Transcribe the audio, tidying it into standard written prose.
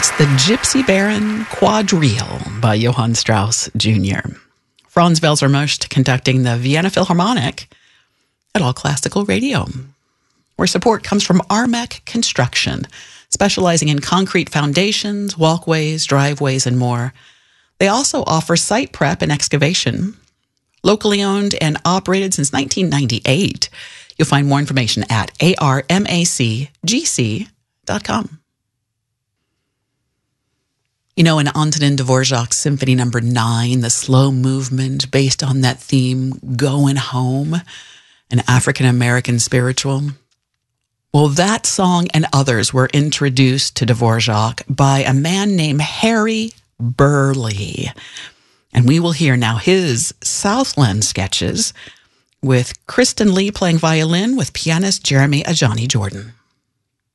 The Gypsy Baron Quadrille by Johann Strauss Jr. Franz Welser-Most conducting the Vienna Philharmonic at All Classical Radio, where support comes from Armec Construction, specializing in concrete foundations, walkways, driveways, and more. They also offer site prep and excavation. Locally owned and operated since 1998. You'll find more information at armacgc.com. You know, in Antonin Dvorak's Symphony No. 9, the slow movement based on that theme, Going Home, an African-American spiritual. Well, that song and others were introduced to Dvorak by a man named Harry Burleigh. And we will hear now his Southland sketches with Kristen Lee playing violin with pianist Jeremy Ajani Jordan.